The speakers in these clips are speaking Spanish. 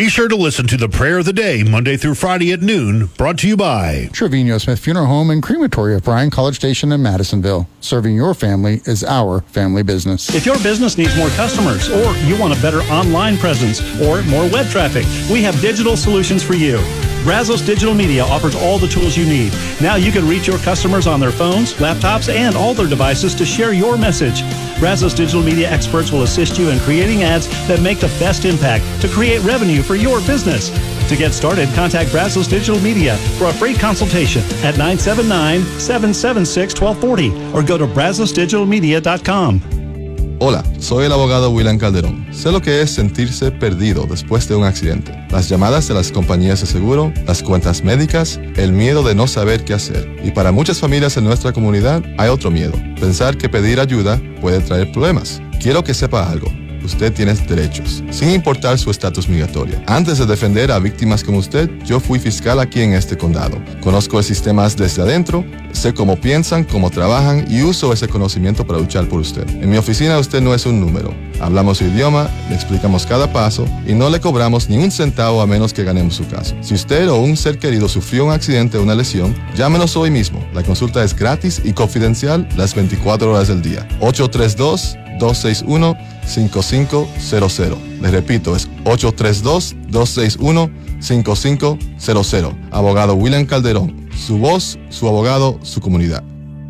Be sure to listen to the Prayer of the Day, Monday through Friday at noon, brought to you by Trevino Smith Funeral Home and Crematory of Bryan College Station in Madisonville. Serving your family is our family business. If your business needs more customers, or you want a better online presence, or more web traffic, we have digital solutions for you. Brazos Digital Media offers all the tools you need. Now you can reach your customers on their phones, laptops, and all their devices to share your message. Brazos Digital Media experts will assist you in creating ads that make the best impact to create revenue for your business. To get started, contact Brazos Digital Media for a free consultation at 979-776-1240 or go to brazosdigitalmedia.com. Hola, soy el abogado William Calderón. Sé lo que es sentirse perdido después de un accidente. Las llamadas de las compañías de seguro, las cuentas médicas, el miedo de no saber qué hacer. Y para muchas familias en nuestra comunidad hay otro miedo. Pensar que pedir ayuda puede traer problemas. Quiero que sepa algo. Usted tiene derechos, sin importar su estatus migratorio. Antes de defender a víctimas como usted, yo fui fiscal aquí en este condado. Conozco el sistema desde adentro, sé cómo piensan, cómo trabajan y uso ese conocimiento para luchar por usted. En mi oficina usted no es un número. Hablamos su idioma, le explicamos cada paso y no le cobramos ni un centavo a menos que ganemos su caso. Si usted o un ser querido sufrió un accidente o una lesión, llámenos hoy mismo. La consulta es gratis y confidencial las 24 horas del día. 832-261-5500. Les repito, es 832-261-5500. Abogado William Calderón. Su voz, su abogado, su comunidad.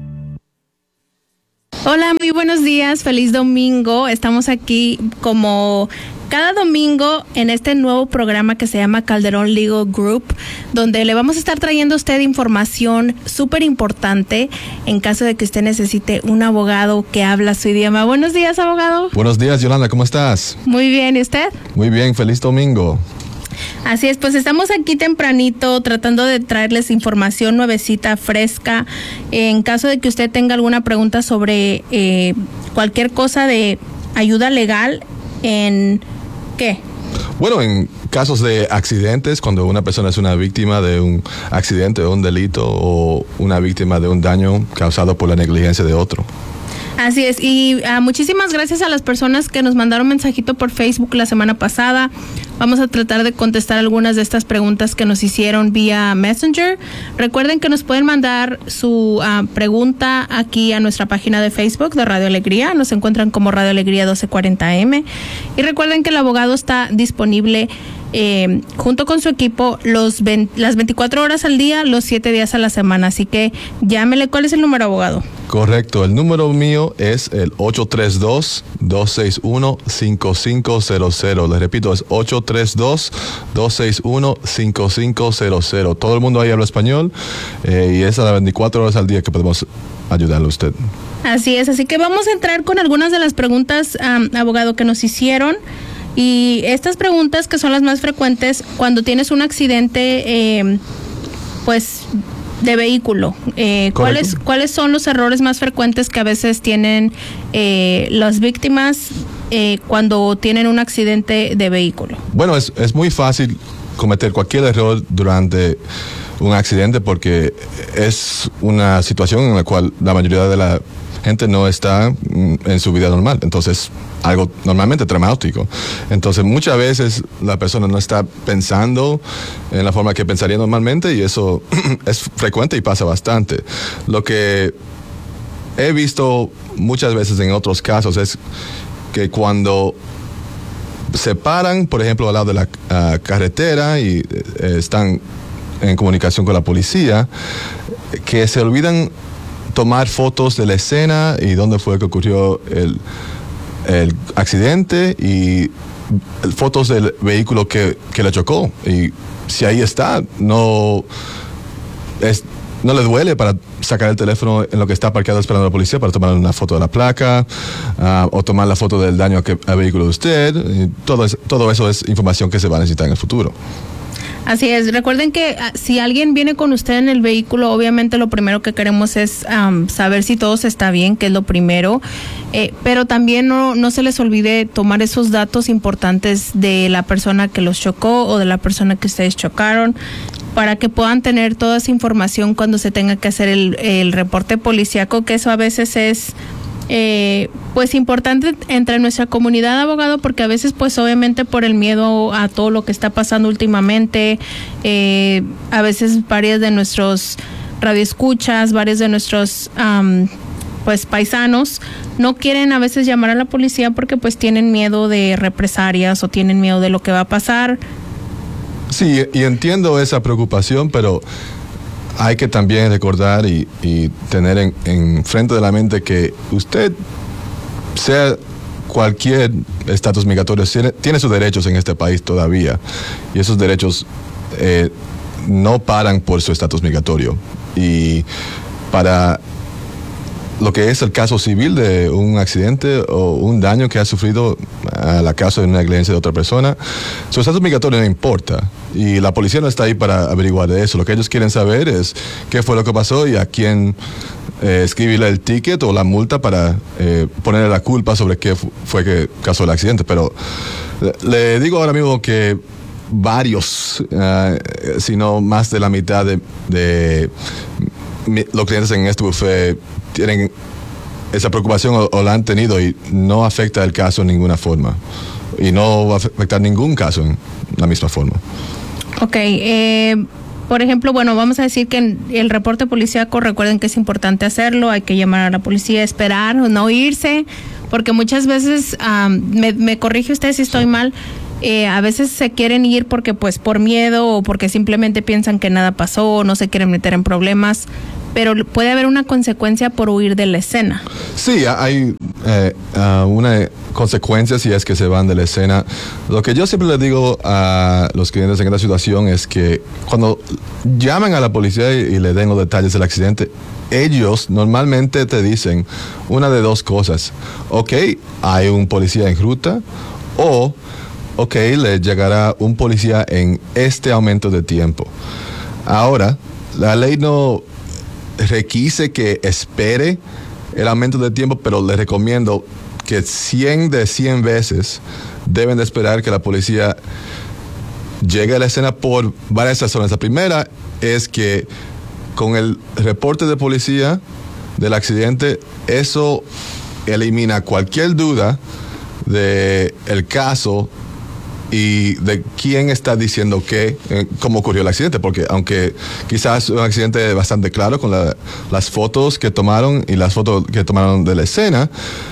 Hola, muy buenos días, feliz domingo. Estamos aquí como cada domingo en este nuevo programa que se llama Calderón Legal Group, donde le vamos a estar trayendo a usted información súper importante en caso de que usted necesite un abogado que habla su idioma. Buenos días, abogado. Buenos días, Yolanda, ¿cómo estás? Muy bien, ¿y usted? Muy bien, feliz domingo. Así es, pues estamos aquí tempranito tratando de traerles información nuevecita, fresca. En caso de que usted tenga alguna pregunta sobre cualquier cosa de ayuda legal, ¿en qué? Bueno, en casos de accidentes, cuando una persona es una víctima de un accidente o un delito o una víctima de un daño causado por la negligencia de otro. Así es, y muchísimas gracias a las personas que nos mandaron mensajito por Facebook la semana pasada. Vamos a tratar de contestar algunas de estas preguntas que nos hicieron vía Messenger. Recuerden que nos pueden mandar su pregunta aquí a nuestra página de Facebook de Radio Alegría. Nos encuentran como Radio Alegría 1240M. Y recuerden que el abogado está disponible junto con su equipo las 24 horas al día, los 7 días a la semana. Así que llámele. ¿Cuál es el número, abogado? Correcto, el número mío es el 832-261-5500. Les repito, es 832-261-5500. Todo el mundo ahí habla español y es a las 24 horas al día que podemos ayudarle a usted. Así es, así que vamos a entrar con algunas de las preguntas, abogado, que nos hicieron. Y estas preguntas, que son las más frecuentes cuando tienes un accidente, pues, de vehículo. ¿Cuáles son los errores más frecuentes que a veces tienen las víctimas cuando tienen un accidente de vehículo? Bueno, es muy fácil cometer cualquier error durante un accidente porque es una situación en la cual la mayoría de la gente no está en su vida normal, entonces algo normalmente traumático. Entonces muchas veces la persona no está pensando en la forma que pensaría normalmente y eso es frecuente y pasa bastante. Lo que he visto muchas veces en otros casos es que cuando se paran, por ejemplo, al lado de la carretera y están en comunicación con la policía, que se olvidan tomar fotos de la escena y dónde fue que ocurrió el accidente y fotos del vehículo que le chocó. Y si ahí está, no le duele para sacar el teléfono en lo que está parqueado esperando a la policía para tomar una foto de la placa o tomar la foto del daño al vehículo de usted. Y todo eso es información que se va a necesitar en el futuro. Así es, recuerden que si alguien viene con usted en el vehículo, obviamente lo primero que queremos es saber si todo está bien, que es lo primero, pero también no se les olvide tomar esos datos importantes de la persona que los chocó o de la persona que ustedes chocaron, para que puedan tener toda esa información cuando se tenga que hacer el reporte policíaco, que eso a veces es pues importante entre nuestra comunidad de abogado, porque a veces pues obviamente por el miedo a todo lo que está pasando últimamente, a veces varias de nuestros radioescuchas, varios de nuestros pues paisanos no quieren a veces llamar a la policía porque pues tienen miedo de represalias o tienen miedo de lo que va a pasar. Sí, y entiendo esa preocupación, pero hay que también recordar y tener en frente de la mente que usted, sea cualquier estatus migratorio, tiene sus derechos en este país todavía, y esos derechos no paran por su estatus migratorio. Y para lo que es el caso civil de un accidente o un daño que ha sufrido a la causa de una negligencia de otra persona, su estatus migratorio no importa, y la policía no está ahí para averiguar de eso. Lo que ellos quieren saber es qué fue lo que pasó y a quién escribirle el ticket o la multa para ponerle la culpa sobre qué fue que causó el accidente. Pero le digo ahora mismo que varios, si no más de la mitad de los clientes en este buffet tienen esa preocupación o la han tenido, y no afecta el caso en ninguna forma, y no va a afectar ningún caso en la misma forma. Ok, por ejemplo, bueno, vamos a decir que el reporte policíaco, recuerden que es importante hacerlo, hay que llamar a la policía, esperar, no irse, porque muchas veces, me corrige usted si estoy mal, a veces se quieren ir porque pues por miedo o porque simplemente piensan que nada pasó, no se quieren meter en problemas, pero puede haber una consecuencia por huir de la escena. Sí, hay una consecuencia si es que se van de la escena. Lo que yo siempre les digo a los clientes en esta situación es que cuando llaman a la policía y le den los detalles del accidente, ellos normalmente te dicen una de dos cosas: ok, hay un policía en ruta, o ok, le llegará un policía en este aumento de tiempo. Ahora, la ley no requise que espere el aumento de tiempo, pero les recomiendo que 100 de 100 veces deben de esperar que la policía llegue a la escena por varias razones. La primera es que con el reporte de policía del accidente, eso elimina cualquier duda de el caso y de quién está diciendo qué, cómo ocurrió el accidente, porque aunque quizás un accidente bastante claro con las fotos que tomaron y las fotos que tomaron de la escena,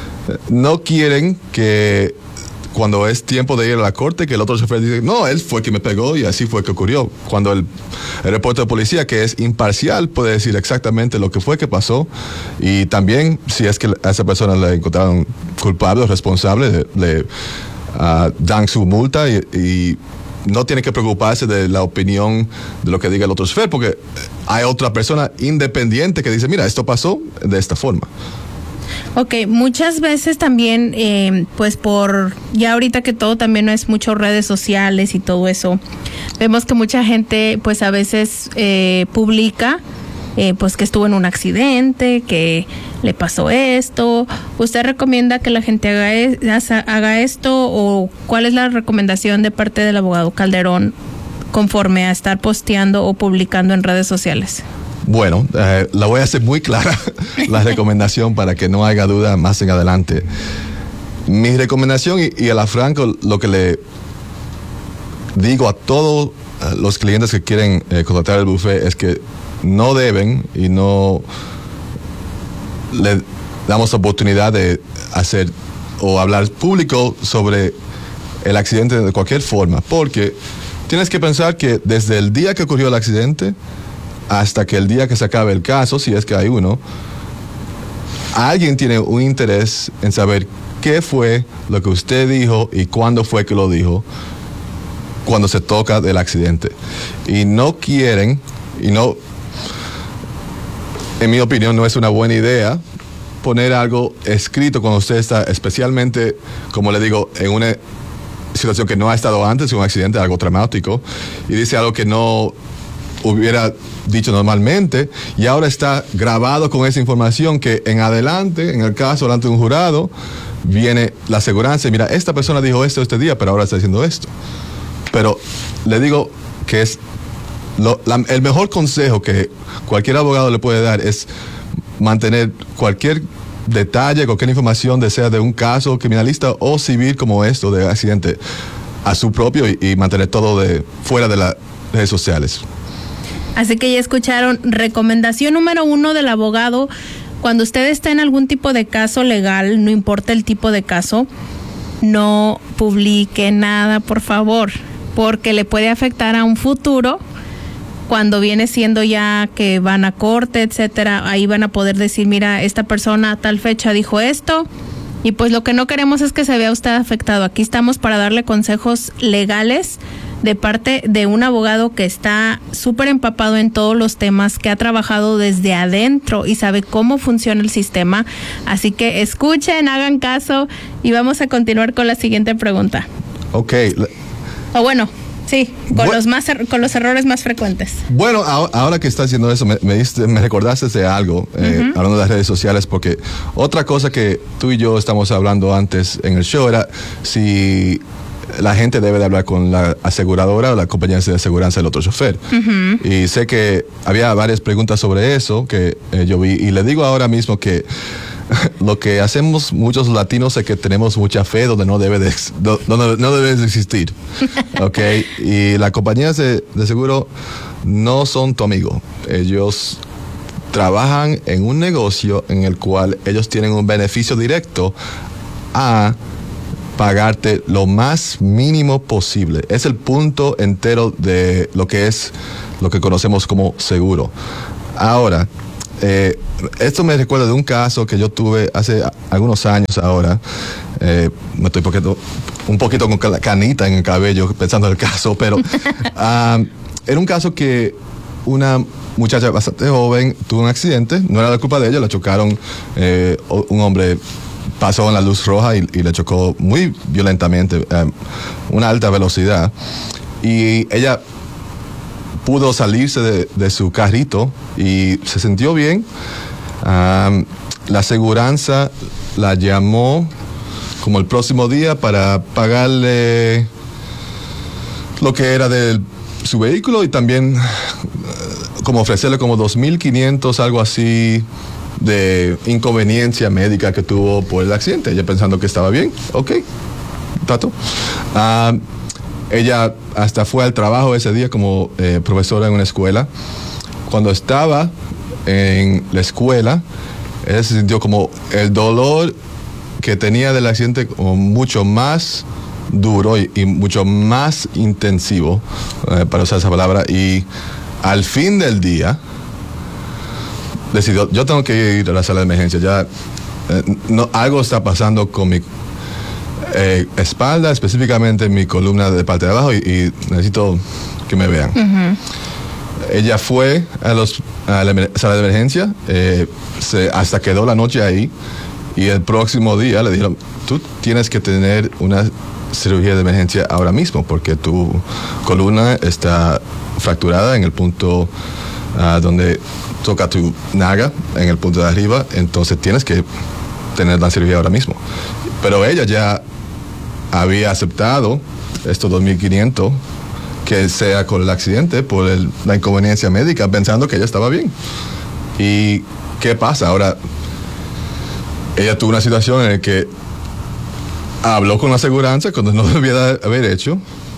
no quieren que cuando es tiempo de ir a la corte, que el otro chofer dice, no, él fue quien me pegó y así fue que ocurrió. Cuando el reporte de policía, que es imparcial, puede decir exactamente lo que fue que pasó, y también si es que a esa persona le encontraron culpable o responsable, le dan su multa, y no tiene que preocuparse de la opinión de lo que diga el otro chofer, porque hay otra persona independiente que dice, mira, esto pasó de esta forma. Ok, muchas veces también, pues ya ahorita que todo también no es mucho redes sociales y todo eso, vemos que mucha gente pues a veces publica pues que estuvo en un accidente, que le pasó esto. ¿Usted recomienda que la gente haga esto, o cuál es la recomendación de parte del abogado Calderón conforme a estar posteando o publicando en redes sociales? Bueno, la voy a hacer muy clara, la recomendación, para que no haya duda más en adelante. Mi recomendación, y a la franco, lo que le digo a todos los clientes que quieren contratar el buffet, es que no deben y no le damos oportunidad de hacer o hablar público sobre el accidente de cualquier forma, porque tienes que pensar que desde el día que ocurrió el accidente hasta que el día que se acabe el caso, si es que hay uno, alguien tiene un interés en saber qué fue lo que usted dijo y cuándo fue que lo dijo cuando se toca del accidente. Y no quieren, y no, en mi opinión, no es una buena idea poner algo escrito cuando usted está, especialmente, como le digo, en una situación que no ha estado antes, un accidente, algo traumático, y dice algo que no hubiera dicho normalmente, y ahora está grabado con esa información que en adelante, en el caso delante de un jurado, viene la aseguranza, y mira, esta persona dijo esto este día, pero ahora está diciendo esto. Pero le digo que es el mejor consejo que cualquier abogado le puede dar, es mantener cualquier detalle, cualquier información, sea de un caso criminalista o civil como esto de accidente, a su propio y mantener todo fuera de las redes sociales. Así que ya escucharon, recomendación número 1 del abogado: cuando usted está en algún tipo de caso legal, no importa el tipo de caso, no publique nada, por favor, porque le puede afectar a un futuro. Cuando viene siendo ya que van a corte, etcétera, ahí van a poder decir, mira, esta persona a tal fecha dijo esto, y pues lo que no queremos es que se vea usted afectado. Aquí estamos para darle consejos legales de parte de un abogado que está súper empapado en todos los temas, que ha trabajado desde adentro y sabe cómo funciona el sistema. Así que escuchen, hagan caso y vamos a continuar con la siguiente pregunta. Ok. O bueno, sí, con los errores más frecuentes. Bueno, ahora que estás haciendo eso, me recordaste de algo, hablando de las redes sociales, porque otra cosa que tú y yo estamos hablando antes en el show era si la gente debe de hablar con la aseguradora o la compañía de aseguranza del otro chofer. Y sé que había varias preguntas sobre eso que yo vi, y le digo ahora mismo que lo que hacemos muchos latinos es que tenemos mucha fe donde no debe de existir. Okay. Y las compañías de seguro no son tu amigo. Ellos trabajan en un negocio en el cual ellos tienen un beneficio directo a pagarte lo más mínimo posible. Es el punto entero de lo que conocemos como seguro. Ahora, esto me recuerda de un caso que yo tuve hace algunos años ahora. Me estoy un poquito con la canita en el cabello pensando en el caso, pero era un caso que una muchacha bastante joven tuvo un accidente. No era la culpa de ella, la chocaron. Un hombre pasó en la luz roja y le chocó muy violentamente, una alta velocidad, y ella pudo salirse de su carrito y se sintió bien. La aseguranza la llamó como el próximo día para pagarle lo que era de su vehículo y también como ofrecerle como $2,500, algo así, de inconveniencia médica que tuvo por el accidente. Ella pensando que estaba bien. Ok, tato. Ella hasta fue al trabajo ese día como profesora en una escuela. Cuando estaba en la escuela, ella se sintió como el dolor que tenía del accidente como mucho más duro y mucho más intensivo, para usar esa palabra, y al fin del día decidió, yo tengo que ir a la sala de emergencia, ya algo está pasando con mi espalda, específicamente mi columna de parte de abajo, y necesito que me vean. Ella fue a la sala de emergencia, hasta quedó la noche ahí, y el próximo día le dijeron, tú tienes que tener una cirugía de emergencia ahora mismo porque tu columna está fracturada en el punto donde toca tu naga, en el punto de arriba, entonces tienes que tener la cirugía ahora mismo. Pero ella ya había aceptado estos $2,500 que sea con el accidente por la inconveniencia médica, pensando que ella estaba bien. ¿Y qué pasa? Ahora, ella tuvo una situación en la que habló con la aseguranza cuando no debía haber hecho,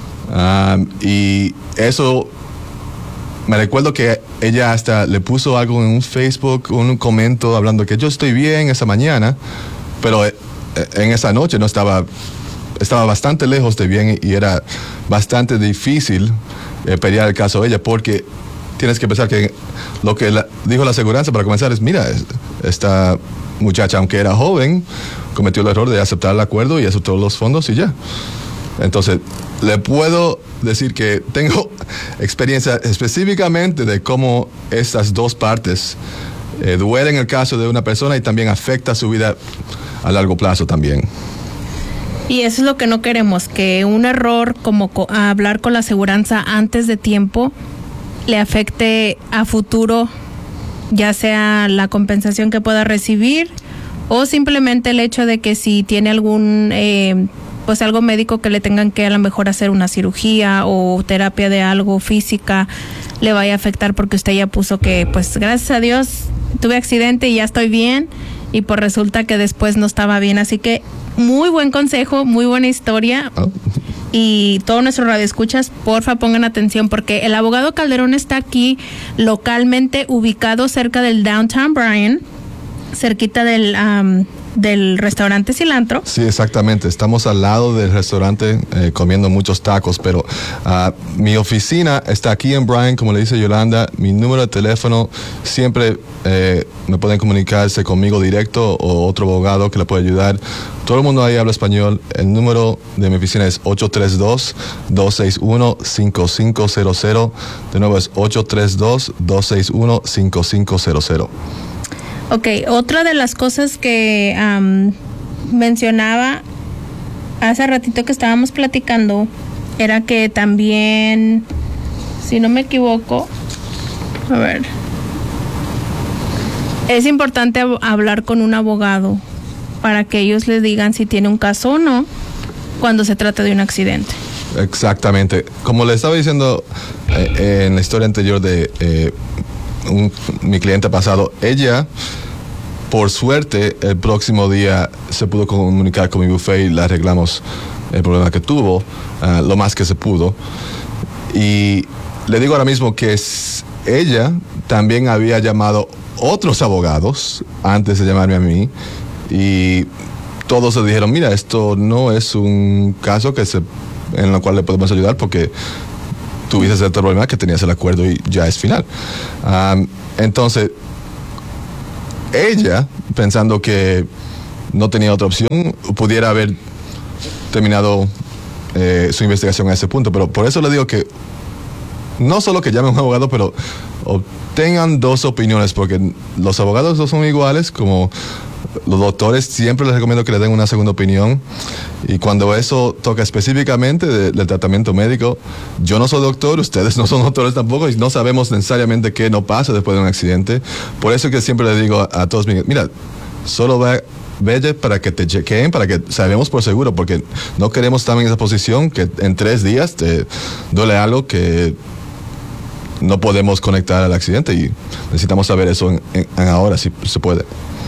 y eso, me recuerdo que ella hasta le puso algo en un Facebook, un comentario hablando que yo estoy bien esa mañana, pero en esa noche no estaba bastante lejos de bien, y era bastante difícil pelear el caso de ella, porque tienes que pensar que lo que dijo la aseguranza para comenzar es, mira, esta muchacha, aunque era joven, cometió el error de aceptar el acuerdo y aceptó los fondos y ya. Entonces, le puedo decir que tengo experiencia específicamente de cómo estas dos partes duelen el caso de una persona y también afecta su vida a largo plazo también. Y eso es lo que no queremos, que un error como hablar con la aseguranza antes de tiempo le afecte a futuro, ya sea la compensación que pueda recibir o simplemente el hecho de que si tiene algún pues algo médico que le tengan que a lo mejor hacer una cirugía o terapia de algo física, le vaya a afectar porque usted ya puso que pues gracias a Dios tuve accidente y ya estoy bien, y pues resulta que después no estaba bien. Así que muy buen consejo, muy buena historia. Y todos nuestros radioescuchas, porfa, pongan atención, porque el abogado Calderón está aquí localmente ubicado cerca del Downtown Bryan, cerquita del restaurante Cilantro. Sí, exactamente. Estamos al lado del restaurante comiendo muchos tacos, pero mi oficina está aquí en Bryan, como le dice Yolanda. Mi número de teléfono, siempre me pueden comunicarse conmigo directo o otro abogado que le puede ayudar. Todo el mundo ahí habla español. El número de mi oficina es 832-261-5500. De nuevo es 832-261-5500. Ok, otra de las cosas que mencionaba hace ratito que estábamos platicando era que también, si no me equivoco, a ver, es importante hablar con un abogado para que ellos les digan si tiene un caso o no cuando se trata de un accidente. Exactamente. Como le estaba diciendo en la historia anterior de mi cliente pasado, ella, por suerte, el próximo día se pudo comunicar con mi bufete y le arreglamos el problema que tuvo, lo más que se pudo. Y le digo ahora mismo que ella también había llamado otros abogados antes de llamarme a mí, y todos se dijeron, mira, esto no es un caso en el cual le podemos ayudar porque tuviste este problema que tenías el acuerdo y ya es final. Entonces, ella, pensando que no tenía otra opción, pudiera haber terminado su investigación a ese punto, pero por eso le digo que no solo que llame a un abogado, pero obtengan dos opiniones, porque los abogados no son iguales, como los doctores siempre les recomiendo que le den una segunda opinión. Y cuando eso toca específicamente del tratamiento médico, yo no soy doctor, ustedes no son doctores tampoco, y no sabemos necesariamente qué no pasa después de un accidente. Por eso que siempre le digo a todos, mira, solo vete para que te chequeen, para que sabemos por seguro, porque no queremos estar en esa posición que en 3 días te duele algo que no podemos conectar al accidente, y necesitamos saber eso en ahora, si se puede.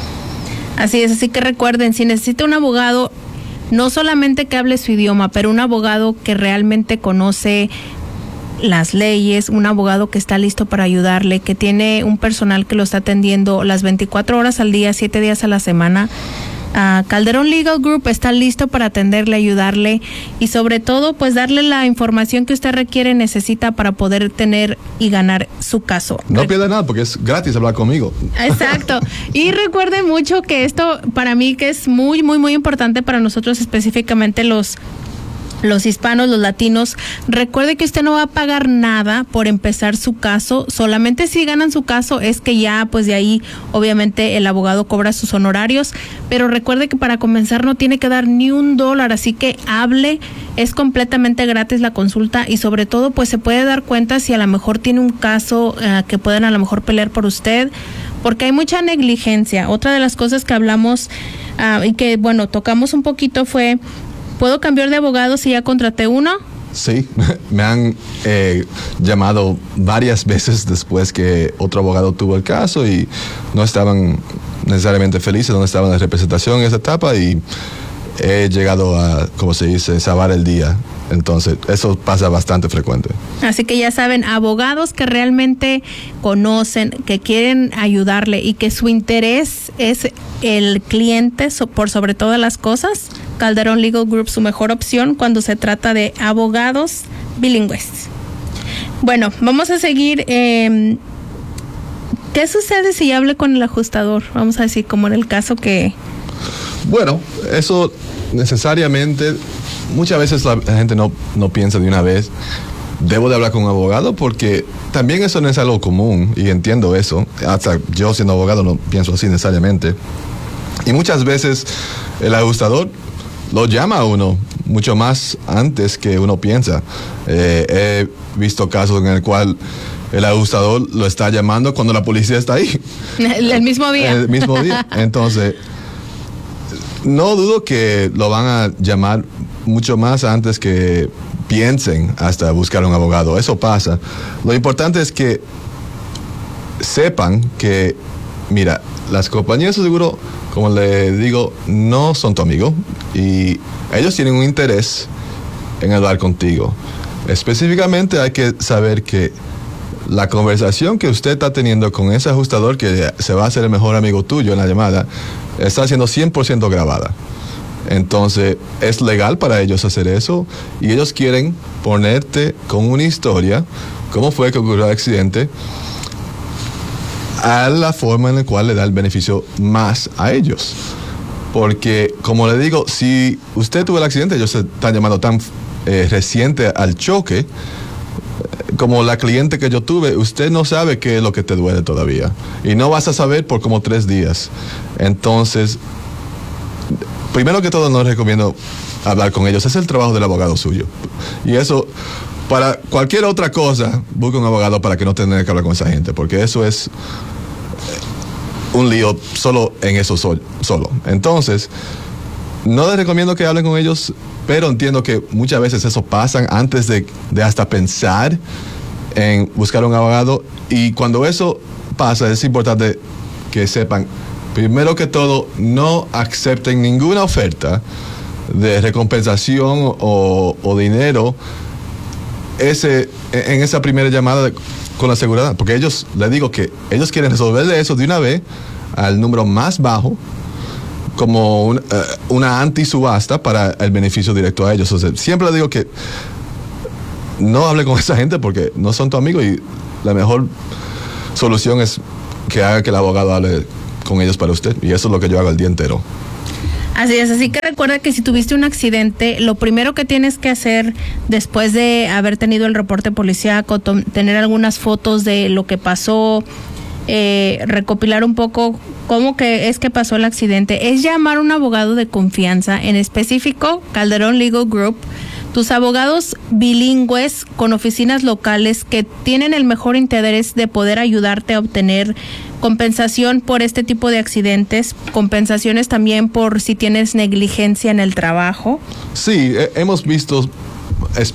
Así es, así que recuerden, si necesita un abogado, no solamente que hable su idioma, pero un abogado que realmente conoce las leyes, un abogado que está listo para ayudarle, que tiene un personal que lo está atendiendo las 24 horas al día, 7 días a la semana. Calderón Legal Group está listo para atenderle, ayudarle y sobre todo pues darle la información que usted requiere, necesita para poder tener y ganar su caso. No pierda nada porque es gratis hablar conmigo. Exacto. Y recuerden mucho que esto para mí que es muy, muy, muy importante para nosotros, específicamente los hispanos, los latinos. Recuerde que usted no va a pagar nada por empezar su caso, solamente si ganan su caso es que ya pues de ahí obviamente el abogado cobra sus honorarios, pero recuerde que para comenzar no tiene que dar ni $1, así que hable, es completamente gratis la consulta y sobre todo pues se puede dar cuenta si a lo mejor tiene un caso que pueden a lo mejor pelear por usted, porque hay mucha negligencia. Otra de las cosas que hablamos y que bueno, tocamos un poquito fue: ¿puedo cambiar de abogado si ya contraté uno? Sí, me han llamado varias veces después que otro abogado tuvo el caso y no estaban necesariamente felices, no estaban en representación en esa etapa, y he llegado a, como se dice, salvar el día. Entonces, eso pasa bastante frecuente. Así que ya saben, abogados que realmente conocen, que quieren ayudarle y que su interés es el cliente por sobre todas las cosas, Calderón Legal Group, su mejor opción cuando se trata de abogados bilingües. Bueno, vamos a seguir. ¿Qué sucede si hable con el ajustador? Vamos a decir, como en el caso que... Bueno, eso necesariamente... Muchas veces la gente no piensa de una vez, debo de hablar con un abogado, porque también eso no es algo común, y entiendo eso. Hasta yo siendo abogado no pienso así necesariamente. Y muchas veces el ajustador lo llama a uno mucho más antes que uno piensa. He visto casos en el cual el ajustador lo está llamando cuando la policía está ahí. El mismo día. El mismo día. Entonces, no dudo que lo van a llamar mucho más antes que piensen hasta buscar un abogado. Eso pasa. Lo importante es que sepan que, mira, las compañías de seguro como le digo, no son tu amigo y ellos tienen un interés en hablar contigo. Específicamente hay que saber que la conversación que usted está teniendo con ese ajustador que se va a hacer el mejor amigo tuyo en la llamada está siendo 100% grabada. Entonces es legal para ellos hacer eso y ellos quieren ponerte con una historia, cómo fue que ocurrió el accidente, a la forma en la cual le da el beneficio más a ellos. Porque, como le digo, si usted tuvo el accidente, ellos se están llamando tan reciente al choque, como la cliente que yo tuve, usted no sabe qué es lo que te duele todavía. Y no vas a saber por como 3 días. Entonces, primero que todo, no les recomiendo hablar con ellos. Es el trabajo del abogado suyo. Y eso, para cualquier otra cosa, busque un abogado para que no tenga que hablar con esa gente, porque eso es un lío solo en eso solo. Entonces, no les recomiendo que hablen con ellos, pero entiendo que muchas veces eso pasa antes de hasta pensar en buscar un abogado. Y cuando eso pasa, es importante que sepan, primero que todo, no acepten ninguna oferta de recompensación o dinero en esa primera llamada con la seguridad, porque ellos, les digo que ellos quieren resolverle eso de una vez al número más bajo, como una anti-subasta para el beneficio directo a ellos. O sea, siempre les digo que no hable con esa gente porque no son tu amigo y la mejor solución es que haga que el abogado hable con ellos para usted, y eso es lo que yo hago el día entero. Así es, así que recuerda que si tuviste un accidente, lo primero que tienes que hacer después de haber tenido el reporte policíaco, tener algunas fotos de lo que pasó, recopilar un poco cómo que es que pasó el accidente, es llamar a un abogado de confianza, en específico Calderón Legal Group, tus abogados bilingües con oficinas locales que tienen el mejor interés de poder ayudarte a obtener compensación por este tipo de accidentes, compensaciones también por si tienes negligencia en el trabajo. Sí, hemos visto